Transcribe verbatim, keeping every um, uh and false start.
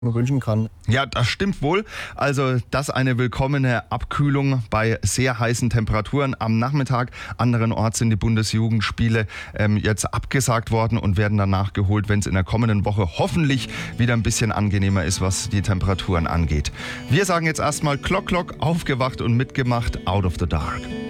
wünschen kann. Ja, das stimmt wohl. Also das eine willkommene Abkühlung bei sehr heißen Temperaturen am Nachmittag. Anderenorts sind die Bundesjugendspiele ähm, jetzt abgesagt worden und werden dann nachgeholt, wenn es in der kommenden Woche hoffentlich wieder ein bisschen angenehmer ist, was die Temperaturen angeht. Wir sagen jetzt erstmal Klock, Klock, aufgewacht und mitgemacht, out of the dark.